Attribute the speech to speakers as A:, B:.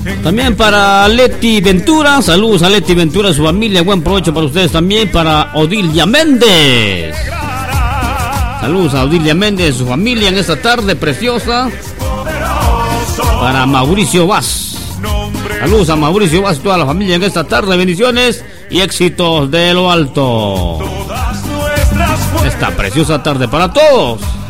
A: También para Leti Ventura, saludos a Leti Ventura y su familia, buen provecho para ustedes también. Para Odilia Méndez, saludos a Odilia Méndez y su familia en esta tarde preciosa. Para Mauricio Vaz, saludos a Mauricio Vaz y toda la familia en esta tarde, bendiciones y éxitos de lo alto. Esta preciosa tarde para todos.